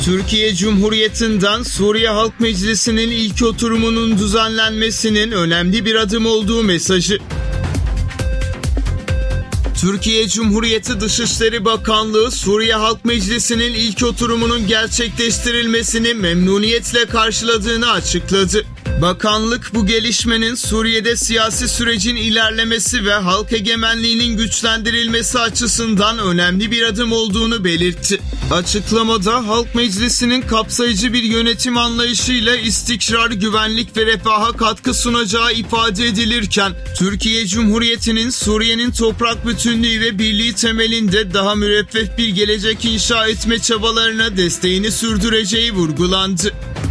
Türkiye Cumhuriyeti'nden Suriye Halk Meclisi'nin ilk oturumunun düzenlenmesinin önemli bir adım olduğu mesajı. Türkiye Cumhuriyeti Dışişleri Bakanlığı, Suriye Halk Meclisi'nin ilk oturumunun gerçekleştirilmesini memnuniyetle karşıladığını açıkladı. Bakanlık bu gelişmenin Suriye'de siyasi sürecin ilerlemesi ve halk egemenliğinin güçlendirilmesi açısından önemli bir adım olduğunu belirtti. Açıklamada Halk Meclisi'nin kapsayıcı bir yönetim anlayışıyla istikrar, güvenlik ve refaha katkı sunacağı ifade edilirken, Türkiye Cumhuriyeti'nin Suriye'nin toprak bütünlüğü ve birliği temelinde daha müreffeh bir gelecek inşa etme çabalarına desteğini sürdüreceği vurgulandı.